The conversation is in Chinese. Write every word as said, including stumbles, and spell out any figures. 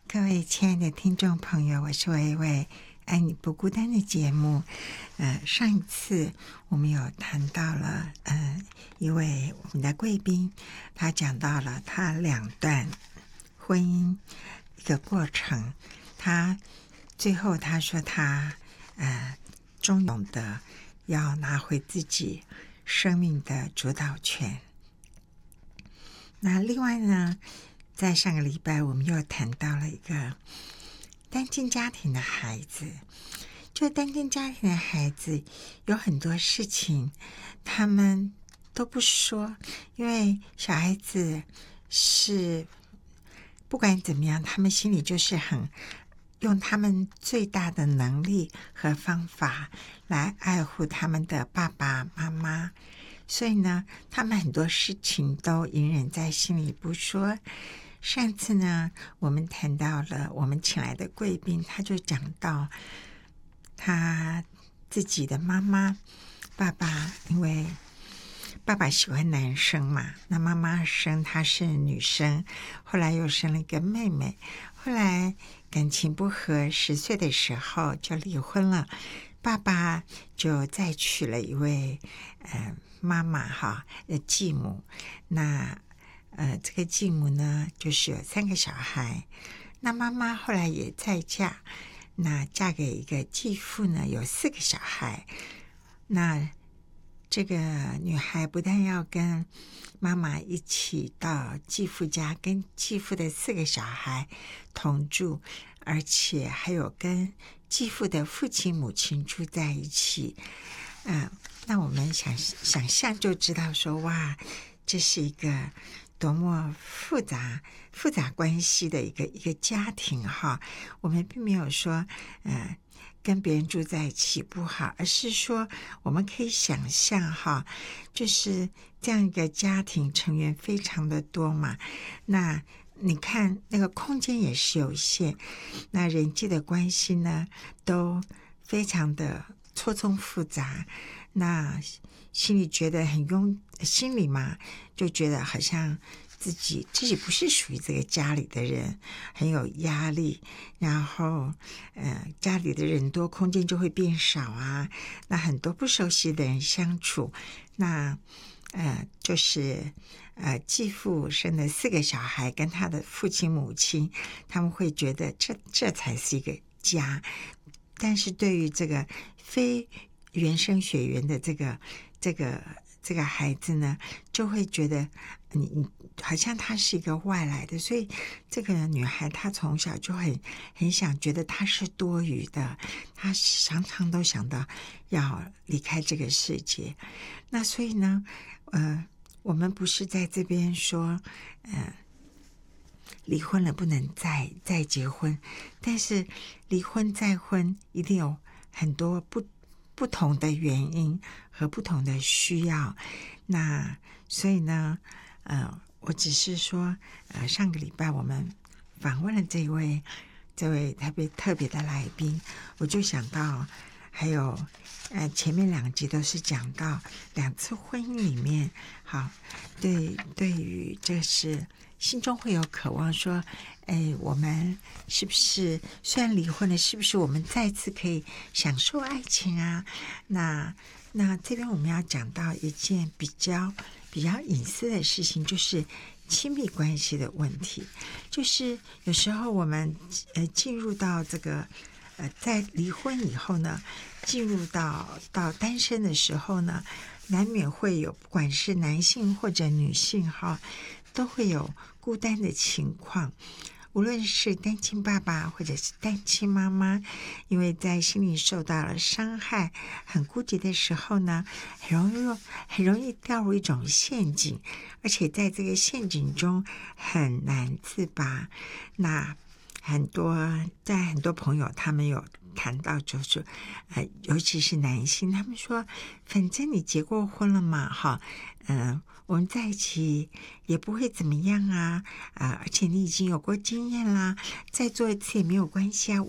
各位亲爱的听众朋友，我是薇薇，爱你不孤单的节目。呃，上一次我们有谈到了，呃，一位我们的贵宾，他讲到了他两段婚姻一个过程，他最后他说他呃，终于懂得要拿回自己生命的主导权。那另外呢，在上个礼拜我们又谈到了一个单亲家庭的孩子，就单亲家庭的孩子有很多事情他们都不说，因为小孩子是不管怎么样，他们心里就是很用他们最大的能力和方法来爱护他们的爸爸妈妈，所以呢，他们很多事情都隐忍在心里不说。上次呢，我们谈到了我们请来的贵宾，他就讲到他自己的妈妈、爸爸，因为爸爸喜欢男生嘛，那妈妈生他是女生，后来又生了一个妹妹，后来感情不和，十岁的时候就离婚了。爸爸就再娶了一位呃妈妈哈，呃继母。那呃这个继母呢，就是有三个小孩。那妈妈后来也再嫁，那嫁给一个继父呢，有四个小孩。那这个女孩不但要跟妈妈一起到继父家，跟继父的四个小孩同住，而且还有跟继父的父亲母亲住在一起。嗯，那我们想想象就知道说，哇，这是一个多么复杂复杂关系的一个一个家庭哈。我们并没有说呃跟别人住在一起不好，而是说我们可以想象哈，就是这样一个家庭成员非常的多嘛，那你看那个空间也是有限，那人际的关系呢都非常的错综复杂，那心里觉得很拥心里嘛就觉得好像自己自己不是属于这个家里的人，很有压力，然后呃家里的人多，空间就会变少啊，那很多不熟悉的人相处，那呃就是呃继父生了四个小孩，跟他的父亲母亲，他们会觉得这这才是一个家。但是对于这个非原生血缘的这个这个这个孩子呢，就会觉得你你好像他是一个外来的，所以这个女孩她从小就很很想觉得她是多余的，她常常都想到要离开这个世界。那所以呢，呃，我们不是在这边说，呃。离婚了不能再再结婚，但是离婚再婚一定有很多不不同的原因和不同的需要。那所以呢，呃，我只是说，呃，上个礼拜我们访问了这位这位特别特别的来宾，我就想到还有呃前面两集都是讲到两次婚姻里面，好，对对于这是。心中会有渴望说，哎，我们是不是虽然离婚了，是不是我们再次可以享受爱情啊？那那这边我们要讲到一件比较比较隐私的事情，就是亲密关系的问题。就是有时候我们呃进入到这个呃在离婚以后呢，进入到到单身的时候呢，难免会有不管是男性或者女性哈。都会有孤单的情况，无论是单亲爸爸或者是单亲妈妈，因为在心里受到了伤害，很孤寂的时候呢，很容易很容易掉入一种陷阱，而且在这个陷阱中很难自拔。那很多在很多朋友他们有谈到，就是呃，尤其是男性，他们说，反正你结过婚了嘛，哈，嗯、呃，我们在一起也不会怎么样啊，啊、呃，而且你已经有过经验啦，再做一次也没有关系啊。